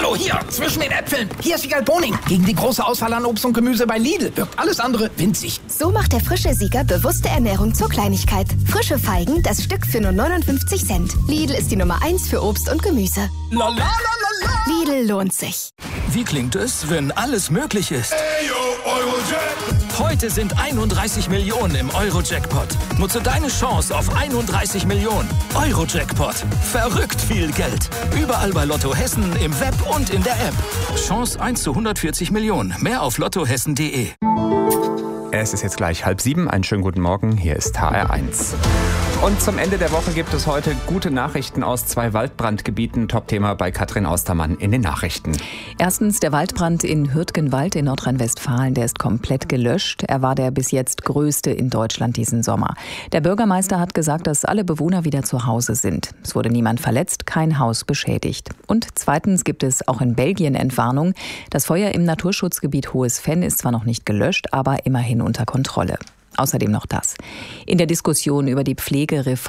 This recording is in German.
Hallo, hier, zwischen den Äpfeln. Hier ist Wiegald Boning. Gegen die große Auswahl an Obst und Gemüse bei Lidl wirkt alles andere winzig. So macht der frische Sieger bewusste Ernährung zur Kleinigkeit. Frische Feigen, das Stück für nur 59 Cent. Lidl ist die Nummer 1 für Obst und Gemüse. La, la, la, la, la. Lidl lohnt sich. Wie klingt es, wenn alles möglich ist? Heute sind 31 Millionen im Euro-Jackpot. Nutze deine Chance auf 31 Millionen. Euro-Jackpot. Verrückt viel Geld. Überall bei Lotto Hessen, im Web und in der App. Chance 1 zu 140 Millionen. Mehr auf lottohessen.de. Es ist jetzt gleich 6:30. Einen schönen guten Morgen. Hier ist HR1. Und zum Ende der Woche gibt es heute gute Nachrichten aus 2 Waldbrandgebieten. Top-Thema bei Katrin Austermann in den Nachrichten. Erstens der Waldbrand in Hürtgenwald in Nordrhein-Westfalen. Der ist komplett gelöscht. Er war der bis jetzt größte in Deutschland diesen Sommer. Der Bürgermeister hat gesagt, dass alle Bewohner wieder zu Hause sind. Es wurde niemand verletzt, kein Haus beschädigt. Und zweitens gibt es auch in Belgien Entwarnung. Das Feuer im Naturschutzgebiet Hohes Venn ist zwar noch nicht gelöscht, aber immerhin unter Kontrolle. Außerdem noch das. In der Diskussion über die Pflegereform